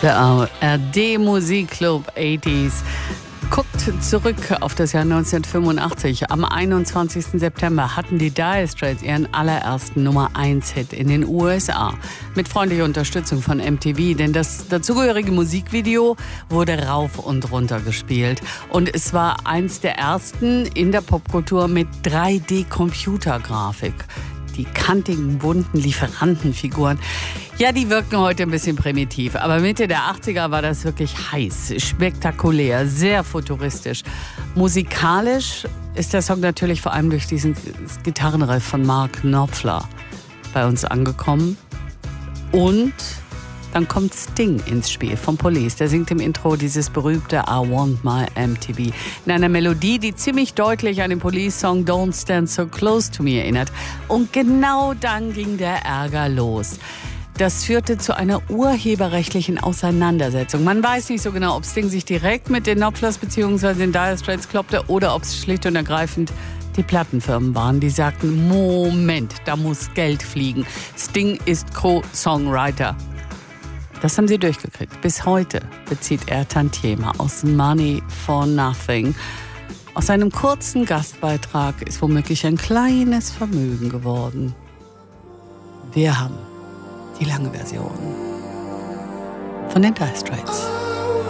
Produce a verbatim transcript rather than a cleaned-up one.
Der A R D Musikclub achtziger guckt zurück auf das Jahr neunzehnhundertfünfundachtzig. Am einundzwanzigsten September hatten die Dire Straits ihren allerersten Nummer eins Hit in den U S A. Mit freundlicher Unterstützung von M T V, denn das dazugehörige Musikvideo wurde rauf und runter gespielt. Und es war eins der ersten in der Popkultur mit drei D Computergrafik. Die kantigen, bunten Lieferantenfiguren, ja, die wirken heute ein bisschen primitiv. Aber Mitte der achtziger war das wirklich heiß, spektakulär, sehr futuristisch. Musikalisch ist der Song natürlich vor allem durch diesen Gitarrenriff von Mark Knopfler bei uns angekommen. Und dann kommt Sting ins Spiel vom Police. Der singt im Intro dieses berühmte I Want My M T V in einer Melodie, die ziemlich deutlich an den Police-Song Don't Stand So Close to Me erinnert. Und genau dann ging der Ärger los. Das führte zu einer urheberrechtlichen Auseinandersetzung. Man weiß nicht so genau, ob Sting sich direkt mit den Knopflers bzw. den Dire Straits kloppte oder ob es schlicht und ergreifend die Plattenfirmen waren, die sagten, Moment, da muss Geld fliegen. Sting ist Co-Songwriter. Das haben sie durchgekriegt. Bis heute bezieht er Tantieme aus Money for Nothing. Aus einem kurzen Gastbeitrag ist womöglich ein kleines Vermögen geworden. Wir haben die lange Version von den Dire Straits.